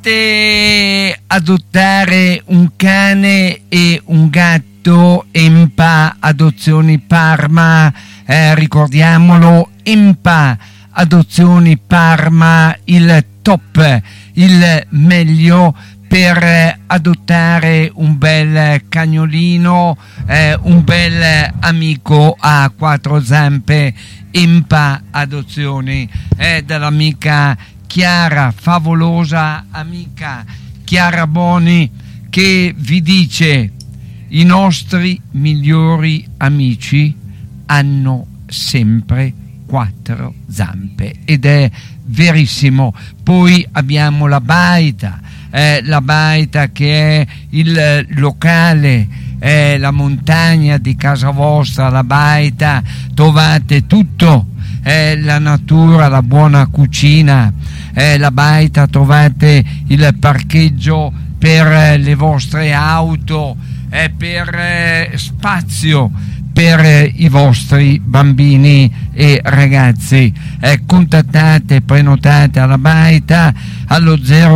Volete adottare un cane e un gatto? EMPA Adozioni Parma, ricordiamolo, EMPA Adozioni Parma, il top, il meglio per adottare un bel cagnolino, un bel amico a quattro zampe. EMPA Adozioni dall'amica Chiara, favolosa amica Chiara Boni, che vi dice: i nostri migliori amici hanno sempre quattro zampe, ed è verissimo. Poi abbiamo la baita che è il locale, la montagna di casa vostra. La baita, trovate tutto, la natura, la buona cucina. La baita, trovate il parcheggio per le vostre auto, per spazio per i vostri bambini e ragazzi. Contattate, prenotate alla baita allo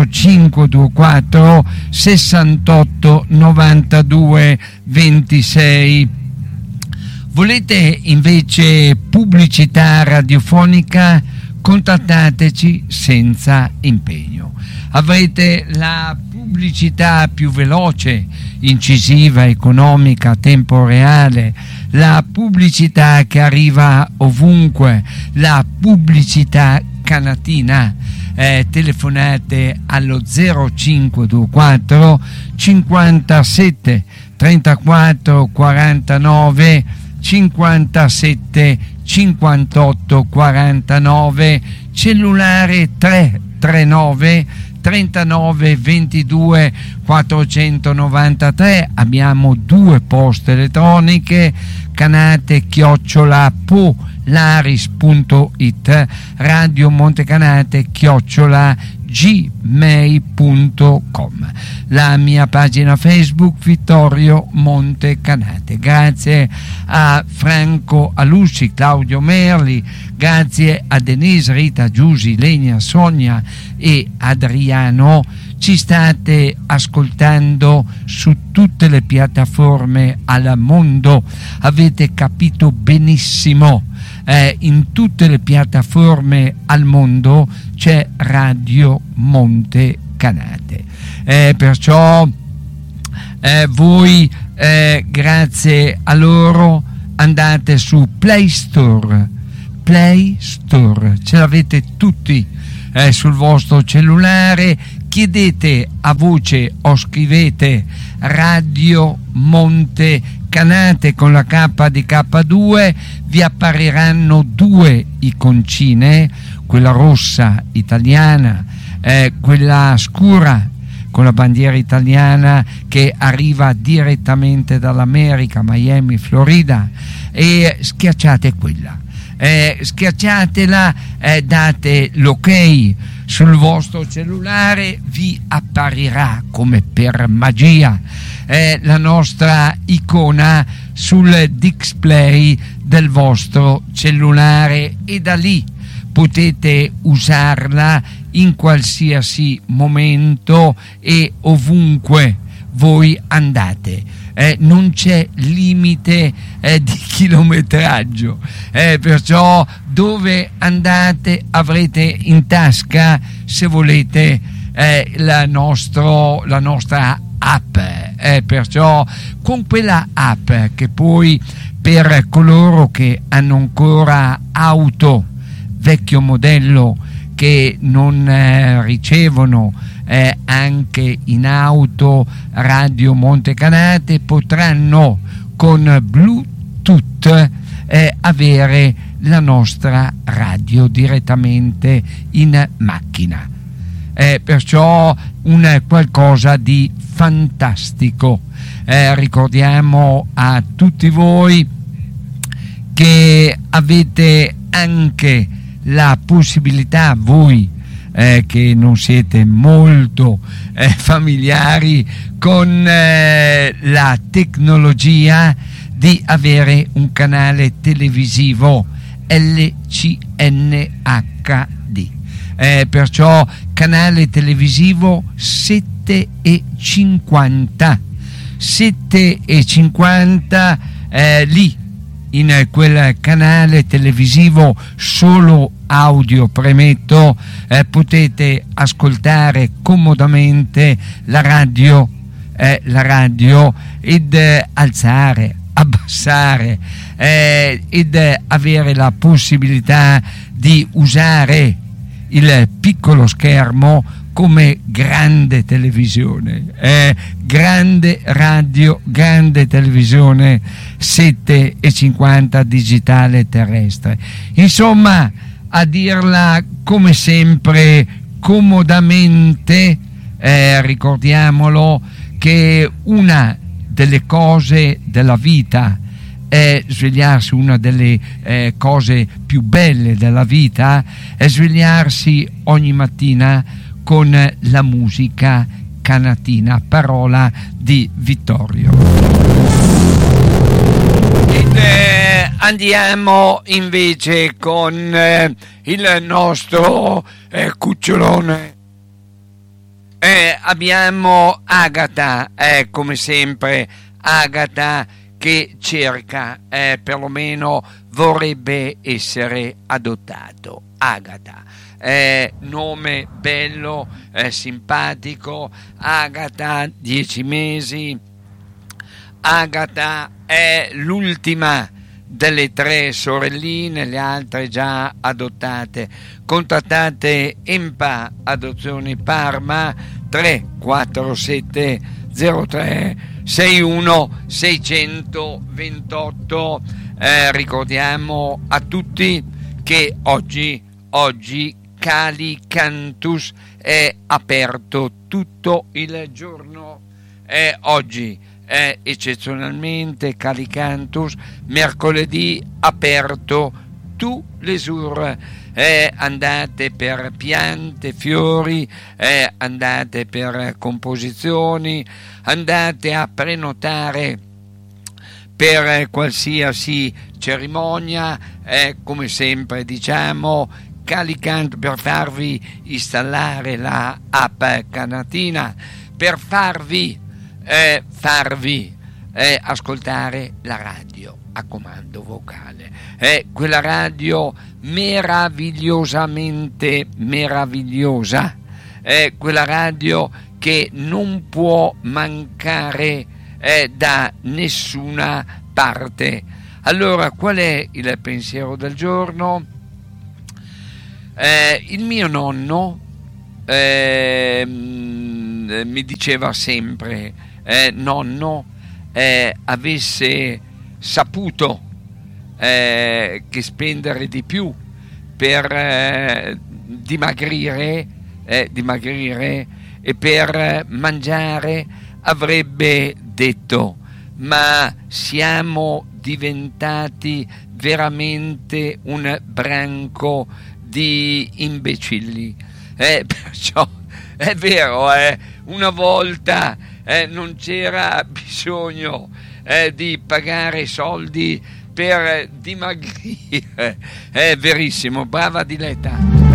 0524 68 92 26. Volete invece pubblicità radiofonica? Contattateci senza impegno. Avrete la pubblicità più veloce, incisiva, economica, a tempo reale, la pubblicità che arriva ovunque, la pubblicità canatina. Telefonate allo 0524 57 34 49 57 58 49, cellulare 339 39 22 493. Abbiamo due poste elettroniche: canate@polaris.it, Radio Montecanate@gmail.com, la mia pagina Facebook Vittorio Montecanate. Grazie a Franco Alusci, Claudio Merli, grazie a Denise, Rita, Giusy, Lenia, Sonia e Adriano. Ci state ascoltando su tutte le piattaforme al mondo, avete capito benissimo. In tutte le piattaforme al mondo c'è Radio Montecanate, perciò voi grazie a loro andate su Play Store, ce l'avete tutti sul vostro cellulare. Chiedete a voce o scrivete Radio Montecanate con la K di K2, vi appariranno due iconcine, quella rossa italiana, quella scura con la bandiera italiana che arriva direttamente dall'America, Miami, Florida, e schiacciate quella. Schiacciatela, date l'ok sul vostro cellulare, vi apparirà come per magia la nostra icona sul display del vostro cellulare, e da lì potete usarla in qualsiasi momento e ovunque voi andate. Non c'è limite di chilometraggio, perciò dove andate avrete in tasca, se volete, la nostra app, perciò con quella app, che poi per coloro che hanno ancora auto vecchio modello, che non ricevono anche in auto Radio Montecanate, potranno con Bluetooth avere la nostra radio direttamente in macchina, perciò un qualcosa di fantastico. Ricordiamo a tutti voi che avete anche la possibilità, voi che non siete molto familiari con la tecnologia, di avere un canale televisivo LCNHD. perciò canale televisivo 7,50 7,50 lì in quel canale televisivo solo audio, premetto, potete ascoltare comodamente la radio ed alzare, abbassare ed avere la possibilità di usare il piccolo schermo come grande televisione, grande radio, grande televisione 7,50 digitale terrestre. Insomma, a dirla come sempre comodamente, ricordiamolo che una delle cose della vita è svegliarsi, una delle cose più belle della vita è svegliarsi ogni mattina con la musica canatina, parola di Vittorio. Ed andiamo invece con il nostro cucciolone. Abbiamo Agata, come sempre Agata che cerca, perlomeno vorrebbe essere adottato. Agata, nome bello, simpatico. Agata, 10 mesi. Agata è l'ultima delle 3 sorelline, le altre già adottate. Contattate Empa Adozioni Parma 347 03 61 628. Ricordiamo a tutti che oggi Calicantus è aperto tutto il giorno. Oggi è eccezionalmente Calicantus, mercoledì aperto tous les jours. Andate per piante, fiori, andate per composizioni, andate a prenotare per qualsiasi cerimonia, come sempre diciamo Calicantus, per farvi installare la app canatina, per farvi ascoltare la radio a comando vocale, quella radio meravigliosamente meravigliosa, quella radio che non può mancare da nessuna parte. Allora, qual è il pensiero del giorno? Il mio nonno mi diceva sempre, nonno, avesse saputo che spendere di più per dimagrire e per mangiare, avrebbe detto: ma siamo diventati veramente un branco di imbecilli. Perciò è vero, una volta non c'era bisogno di pagare soldi per dimagrire. È verissimo, brava Diletta.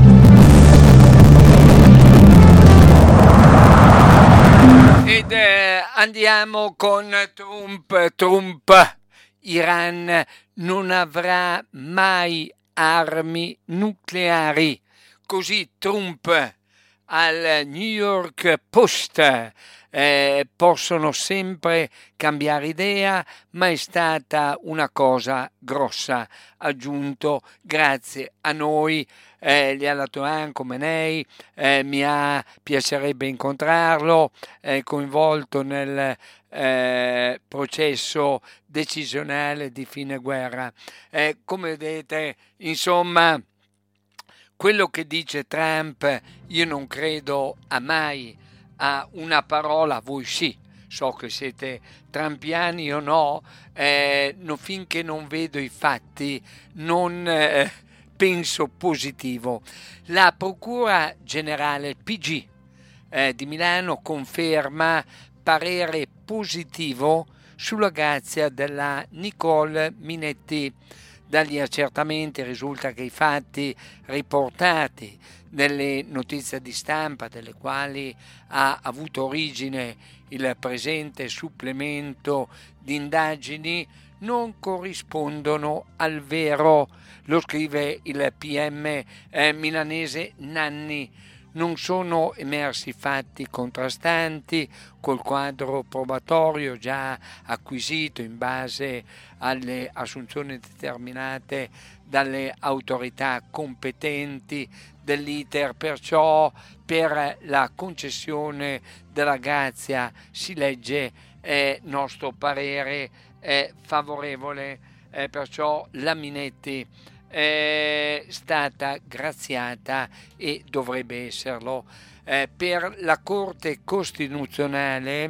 Ed andiamo con Trump. Iran non avrà mai armi nucleari. Così Trump al New York Post. Possono sempre cambiare idea, ma è stata una cosa grossa, aggiunto, grazie a noi, gli Alatoan come lei, piacerebbe incontrarlo, coinvolto nel processo decisionale di fine guerra. Come vedete, insomma, quello che dice Trump, io non credo a mai a una parola. Voi sì, so che siete trumpiani o no, finché non vedo i fatti non penso positivo. La Procura Generale PG di Milano conferma parere positivo sulla grazia della Nicole Minetti. Dagli accertamenti risulta che i fatti riportati nelle notizie di stampa, delle quali ha avuto origine il presente supplemento di indagini, non corrispondono al vero. Lo scrive il PM milanese Nanni. Non sono emersi fatti contrastanti col quadro probatorio già acquisito in base alle assunzioni determinate dalle autorità competenti dell'iter, perciò per la concessione della grazia si legge nostro parere è favorevole, perciò la Minetti è stata graziata e dovrebbe esserlo. Per la Corte Costituzionale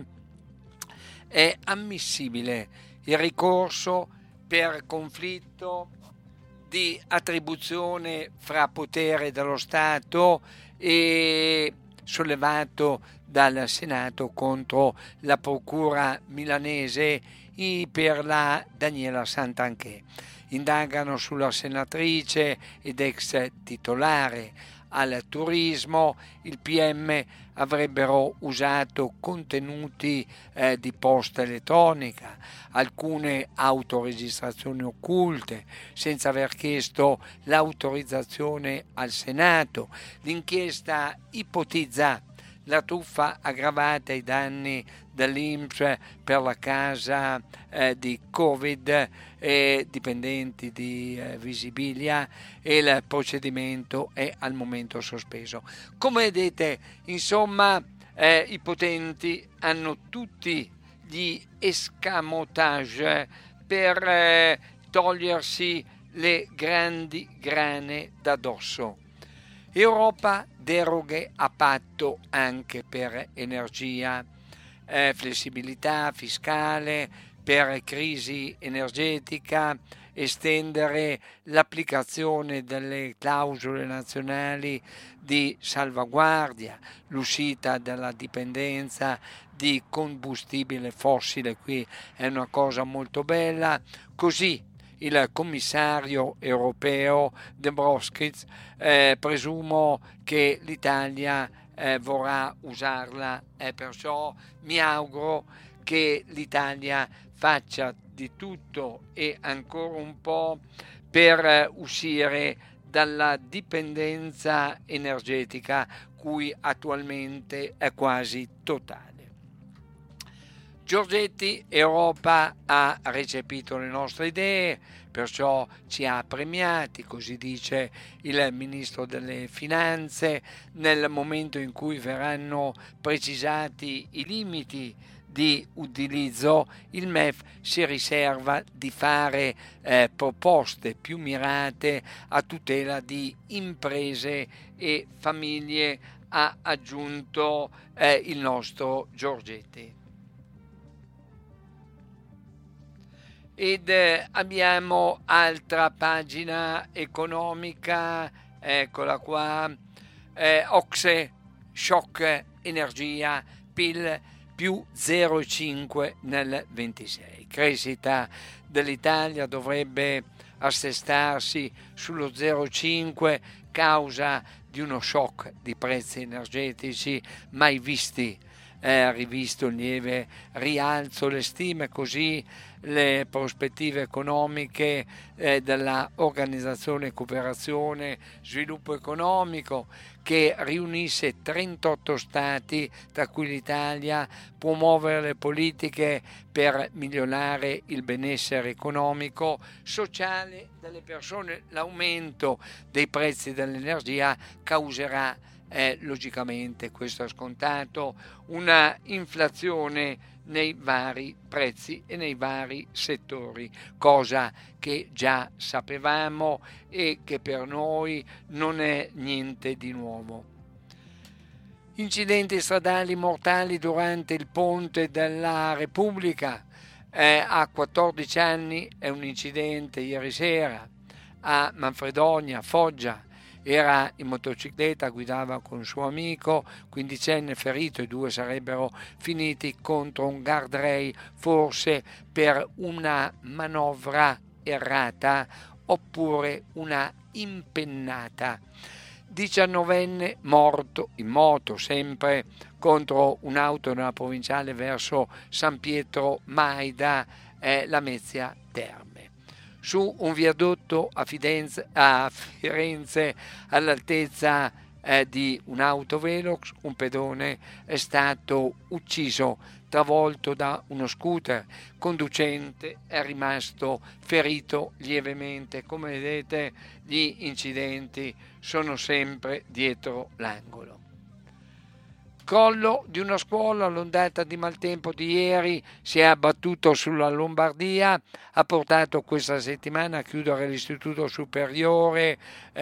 è ammissibile il ricorso per conflitto di attribuzione fra potere dello Stato e sollevato dal Senato contro la procura milanese per la Daniela Santanchè. Indagano sulla senatrice ed ex titolare al turismo. Il PM avrebbero usato contenuti di posta elettronica, alcune autoregistrazioni occulte senza aver chiesto l'autorizzazione al Senato. L'inchiesta ipotizza la truffa aggravata ai danni dell'INPS per la casa di Covid e dipendenti di Visibilia, e il procedimento è al momento sospeso. Come vedete, insomma, i potenti hanno tutti gli escamotage per togliersi le grandi grane da dosso. Europa, deroghe a patto anche per energia, flessibilità fiscale per crisi energetica, estendere l'applicazione delle clausole nazionali di salvaguardia, l'uscita dalla dipendenza di combustibile fossile, qui è una cosa molto bella, così il commissario europeo Dombrovskis, presumo che l'Italia vorrà usarla, perciò mi auguro che l'Italia faccia di tutto e ancora un po' per uscire dalla dipendenza energetica cui attualmente è quasi totale. Giorgetti, Europa ha recepito le nostre idee, perciò ci ha premiati, così dice il Ministro delle Finanze, nel momento in cui verranno precisati i limiti di utilizzo. Il MEF si riserva di fare proposte più mirate a tutela di imprese e famiglie, ha aggiunto il nostro Giorgetti. Ed abbiamo altra pagina economica, eccola qua, Ocse, shock energia, PIL più 0,5 nel 26. Crescita dell'Italia dovrebbe assestarsi sullo 0,5 causa di uno shock di prezzi energetici mai visti. Rivisto il lieve rialzo le stime, così le prospettive economiche della Organizzazione Cooperazione Sviluppo Economico, che riunisse 38 stati, tra cui l'Italia, promuovere le politiche per migliorare il benessere economico, sociale delle persone. L'aumento dei prezzi dell'energia causerà logicamente, questo è scontato, una inflazione nei vari prezzi e nei vari settori, cosa che già sapevamo e che per noi non è niente di nuovo. Incidenti stradali mortali durante il ponte della Repubblica. A 14 anni è un incidente ieri sera a Manfredonia, Foggia. Era in motocicletta, guidava con un suo amico, quindicenne, ferito. I due sarebbero finiti contro un guardrail, forse per una manovra errata oppure una impennata. 19enne morto in moto, sempre contro un'auto nella provinciale verso San Pietro Maida, Lamezia Terme. Su un viadotto a Firenze all'altezza di un autovelox, un pedone è stato ucciso, travolto da uno scooter. Conducente è rimasto ferito lievemente. Come vedete, gli incidenti sono sempre dietro l'angolo. Crollo di una scuola, l'ondata di maltempo di ieri si è abbattuto sulla Lombardia, ha portato questa settimana a chiudere l'istituto superiore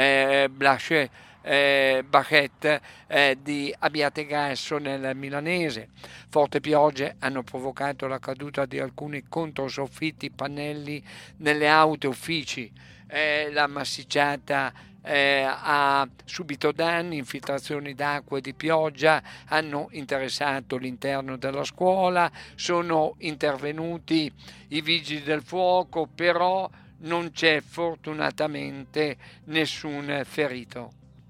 Bachet di Abbiategasso nel milanese. Forti piogge hanno provocato la caduta di alcuni controsoffitti pannelli nelle auto uffici. La massicciata ha subito danni, infiltrazioni d'acqua e di pioggia hanno interessato l'interno della scuola, sono intervenuti i vigili del fuoco, però non c'è fortunatamente nessun ferito.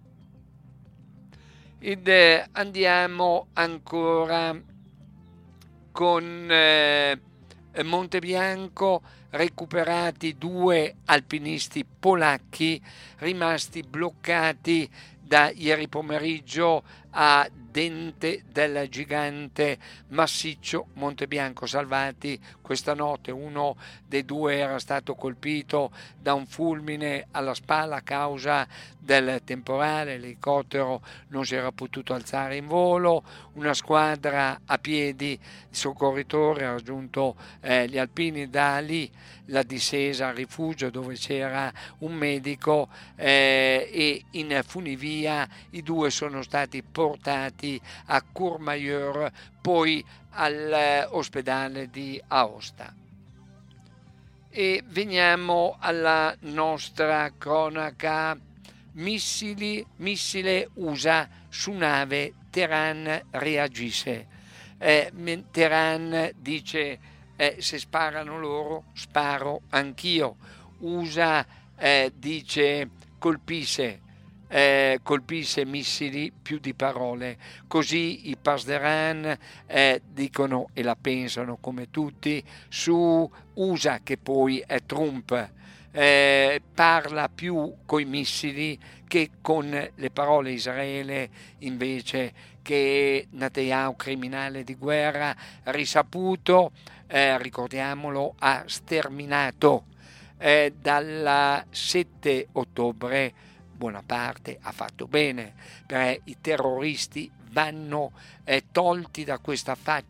Ed andiamo ancora con Montebianco. Recuperati 2 alpinisti polacchi rimasti bloccati da ieri pomeriggio a Dente del Gigante massiccio Montebianco, salvati questa notte. Uno dei 2 era stato colpito da un fulmine alla spalla a causa del temporale, l'elicottero non si era potuto alzare in volo. Una squadra a piedi, soccorritori, ha raggiunto gli alpini. Da lì la discesa al rifugio dove c'era un medico, e in funivia i 2 sono stati portati a Courmayeur, poi all'ospedale di Aosta. E veniamo alla nostra cronaca. Missile USA su nave, Teheran reagisce. Teheran dice se sparano loro sparo anch'io. USA dice colpisce missili più di parole. Così i Pasdaran dicono e la pensano come tutti su USA, che poi è Trump. Parla più coi missili che con le parole. Israele invece, che Netanyahu, criminale di guerra risaputo, ricordiamolo, ha sterminato dal 7 ottobre. Buona parte ha fatto bene, perché i terroristi vanno tolti da questa faccia